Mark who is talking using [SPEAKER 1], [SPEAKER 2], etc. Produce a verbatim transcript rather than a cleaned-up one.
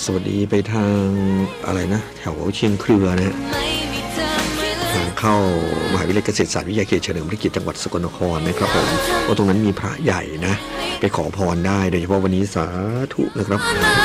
[SPEAKER 1] สวัสดีไปทางอะไรนะแถวเชียงเครือนะทางเข้ามหาวิทยาลัยเกษตรศาสตร์วิทยาเขตเฉลิมพระเกียรติจังหวัดสกลนครนะครับผมเพราะตรงนั้นมีพระใหญ่นะไปขอพรได้โดยเฉพาะวันนี้สาธุนะครับ